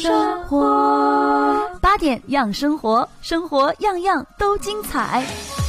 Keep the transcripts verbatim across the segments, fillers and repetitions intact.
生活八点养生活，生活样样都精彩。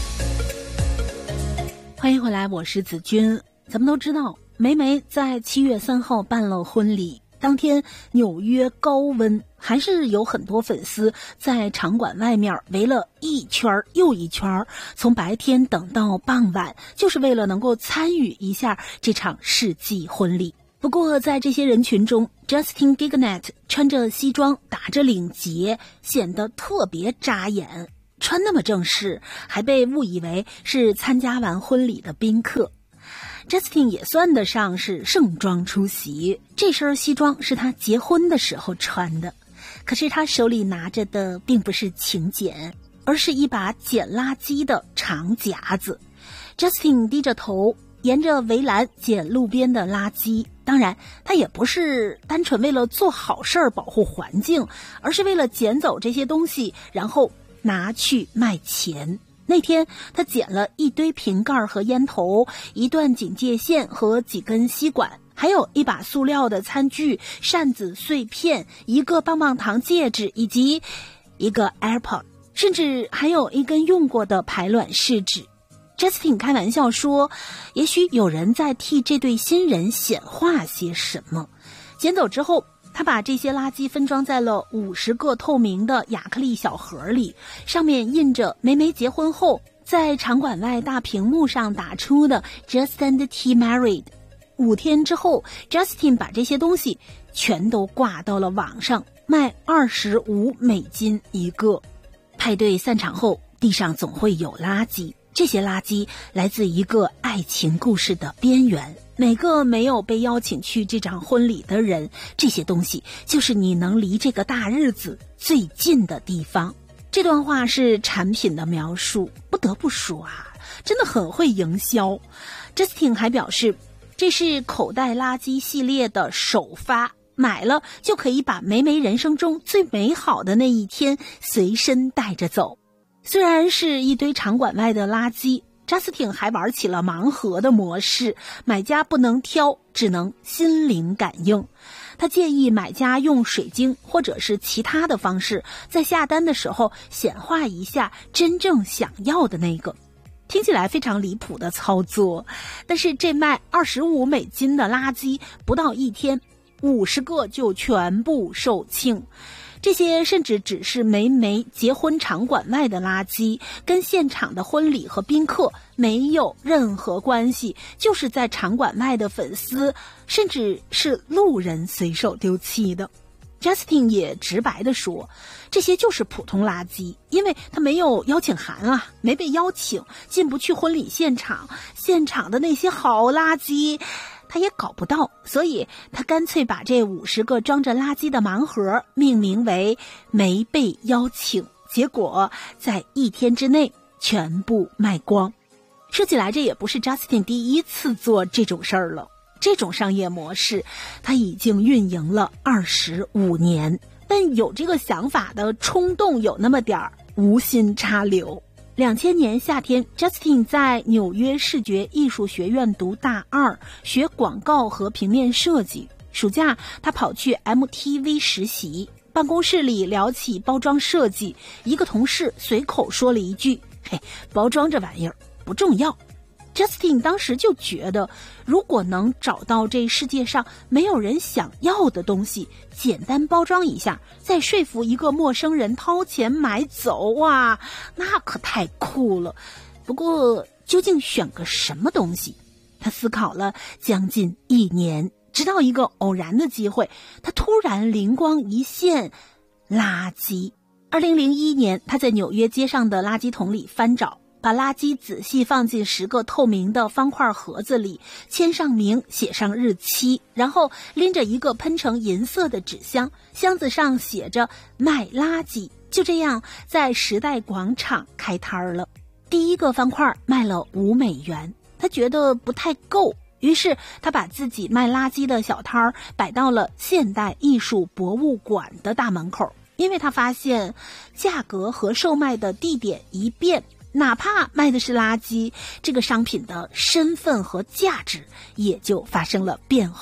欢迎回来，我是子君。咱们都知道，梅梅在七月三号办了婚礼，当天纽约高温，还是有很多粉丝在场馆外面围了一圈又一圈，从白天等到傍晚，就是为了能够参与一下这场世纪婚礼。不过在这些人群中， Justin Gignatt 穿着西装打着领结，显得特别扎眼，穿那么正式，还被误以为是参加完婚礼的宾客。Justin 也算得上是盛装出席，这身西装是他结婚的时候穿的，可是他手里拿着的并不是请柬，而是一把捡垃圾的长夹子。Justin 低着头，沿着围栏捡路边的垃圾，当然他也不是单纯为了做好事儿保护环境，而是为了捡走这些东西，然后拿去卖钱。那天他捡了一堆瓶盖和烟头，一段警戒线和几根吸管，还有一把塑料的餐具、扇子碎片、一个棒棒糖戒指以及一个 AirPod， 甚至还有一根用过的排卵试纸。Justin 开玩笑说，也许有人在替这对新人显化些什么。捡走之后，他把这些垃圾分装在了五十个透明的亚克力小盒里，上面印着梅梅结婚后在场馆外大屏幕上打出的 Just and T Married。 五天之后， Justin 把这些东西全都挂到了网上，卖二十五美金一个。派对散场后，地上总会有垃圾，这些垃圾来自一个爱情故事的边缘，每个没有被邀请去这场婚礼的人，这些东西就是你能离这个大日子最近的地方。这段话是产品的描述，不得不说啊，真的很会营销。 Justin 还表示，这是口袋垃圾系列的首发，买了就可以把梅梅人生中最美好的那一天随身带着走。虽然是一堆场馆外的垃圾，扎斯汀还玩起了盲盒的模式，买家不能挑，只能心灵感应。他建议买家用水晶或者是其他的方式，在下单的时候显化一下真正想要的那个。听起来非常离谱的操作，但是这卖二十五美金的垃圾，不到一天，五十个就全部售罄。这些甚至只是梅梅结婚场馆外的垃圾，跟现场的婚礼和宾客没有任何关系，就是在场馆外的粉丝甚至是路人随手丢弃的。 Justin 也直白地说，这些就是普通垃圾，因为他没有邀请函啊，没被邀请，进不去婚礼现场，现场的那些好垃圾他也搞不到，所以他干脆把这五十个装着垃圾的盲盒命名为没被邀请，结果在一天之内全部卖光。说起来，这也不是 Justin 第一次做这种事儿了，这种商业模式他已经运营了二十五年，但有这个想法的冲动有那么点儿无心插柳。两千年夏天， Justin 在纽约视觉艺术学院读大二，学广告和平面设计。暑假他跑去 M T V 实习，办公室里聊起包装设计，一个同事随口说了一句，嘿，包装这玩意儿不重要。Justin 当时就觉得，如果能找到这世界上没有人想要的东西，简单包装一下，再说服一个陌生人掏钱买走，哇，那可太酷了。不过究竟选个什么东西？他思考了将近一年，直到一个偶然的机会，他突然灵光一现，垃圾。二零零一年，他在纽约街上的垃圾桶里翻找，把垃圾仔细放进十个透明的方块盒子里，签上名，写上日期，然后拎着一个喷成银色的纸箱，箱子上写着卖垃圾。就这样在时代广场开摊了。第一个方块卖了五美元，他觉得不太够，于是他把自己卖垃圾的小摊儿摆到了现代艺术博物馆的大门口，因为他发现价格和售卖的地点一变，哪怕卖的是垃圾，这个商品的身份和价值也就发生了变化。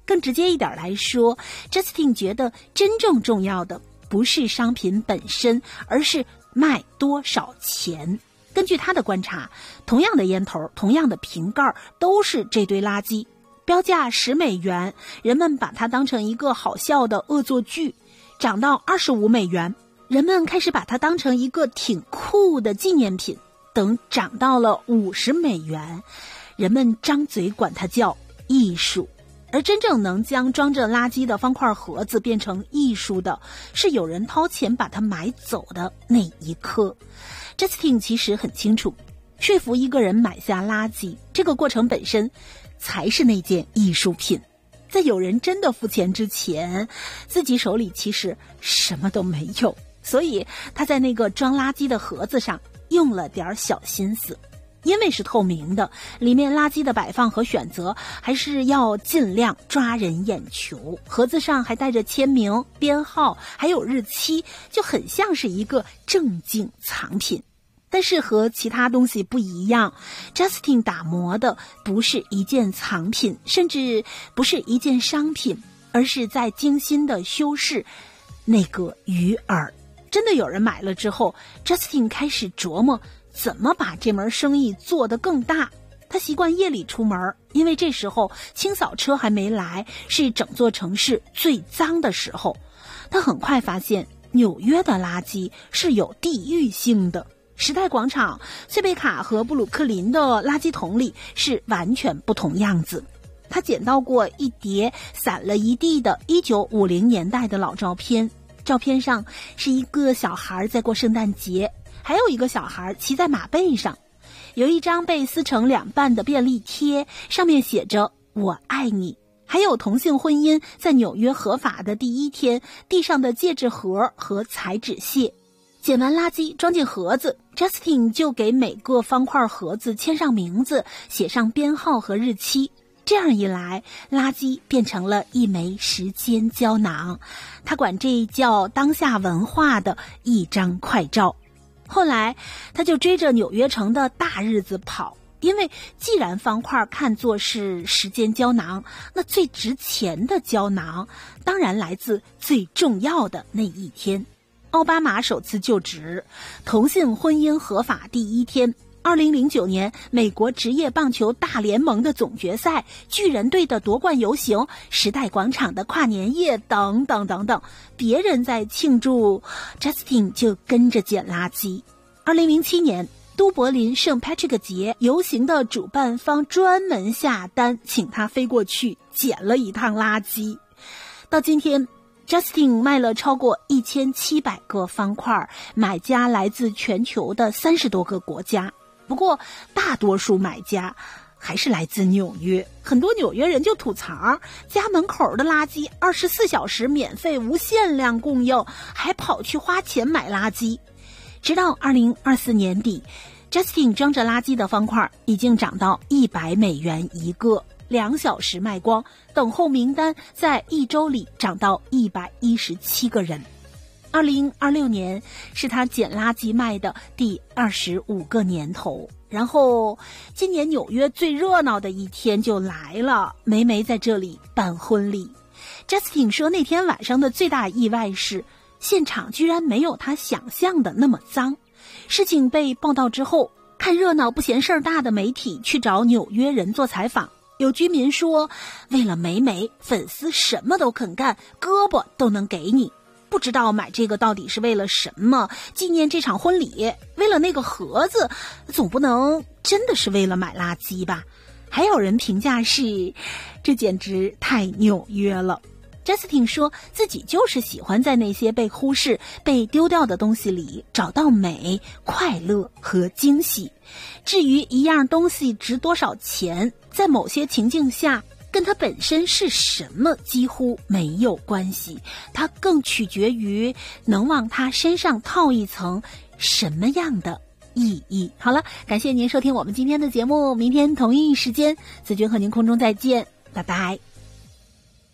更直接一点来说， Justin 觉得真正重要的不是商品本身，而是卖多少钱。根据他的观察，同样的烟头，同样的瓶盖，都是这堆垃圾，标价十美元，人们把它当成一个好笑的恶作剧，涨到二十五美元，人们开始把它当成一个挺酷的纪念品，等涨到了五十美元，人们张嘴管它叫艺术。而真正能将装着垃圾的方块盒子变成艺术的，是有人掏钱把它买走的那一刻。Justin 其实很清楚，说服一个人买下垃圾，这个过程本身才是那件艺术品。在有人真的付钱之前，自己手里其实什么都没有，所以他在那个装垃圾的盒子上用了点小心思。因为是透明的，里面垃圾的摆放和选择还是要尽量抓人眼球。盒子上还带着签名、编号，还有日期，就很像是一个正经藏品。但是和其他东西不一样， Justin 打磨的不是一件藏品，甚至不是一件商品，而是在精心的修饰那个鱼饵。真的有人买了之后， Justin 开始琢磨怎么把这门生意做得更大。他习惯夜里出门，因为这时候清扫车还没来，是整座城市最脏的时候。他很快发现纽约的垃圾是有地域性的，时代广场、翠贝卡和布鲁克林的垃圾桶里是完全不同样子。他捡到过一叠散了一地的一九五零年代的老照片，照片上是一个小孩在过圣诞节，还有一个小孩骑在马背上，有一张被撕成两半的便利贴，上面写着我爱你。还有同性婚姻在纽约合法的第一天地上的戒指盒和彩纸屑。捡完垃圾装进盒子， Justin 就给每个方块盒子签上名字，写上编号和日期。这样一来，垃圾变成了一枚时间胶囊，他管这叫当下文化的一张快照。后来他就追着纽约城的大日子跑，因为既然方块看作是时间胶囊，那最值钱的胶囊当然来自最重要的那一天。奥巴马首次就职，同性婚姻合法第一天，二零零九年美国职业棒球大联盟的总决赛，巨人队的夺冠游行，时代广场的跨年夜，等等等等。别人在庆祝， Justin 就跟着捡垃圾。二零零七年都柏林圣 Patrick 节游行的主办方专门下单请他飞过去捡了一趟垃圾。到今天Justin 卖了超过一千七百个方块，买家来自全球的三十多个国家。不过大多数买家还是来自纽约，很多纽约人就吐槽，家门口的垃圾二十四小时免费无限量供应，还跑去花钱买垃圾。直到二零二四年底， Justin 装着垃圾的方块已经涨到一百美元一个，两小时卖光，等候名单在一周里涨到一百一十七个人。二零二六年是他捡垃圾卖的第二十五个年头。然后今年纽约最热闹的一天就来了，梅梅在这里办婚礼。 Justin 说那天晚上的最大意外是现场居然没有他想象的那么脏。事情被报道之后，看热闹不嫌事儿大的媒体去找纽约人做采访，有居民说，为了梅梅，粉丝什么都肯干，胳膊都能给你。不知道买这个到底是为了什么，纪念这场婚礼，为了那个盒子，总不能真的是为了买垃圾吧。还有人评价是，这简直太纽约了。Justin 说自己就是喜欢在那些被忽视、被丢掉的东西里找到美、快乐和惊喜。至于一样东西值多少钱，在某些情境下跟它本身是什么几乎没有关系，它更取决于能往它身上套一层什么样的意义。好了，感谢您收听我们今天的节目，明天同一时间子君和您空中再见，拜拜。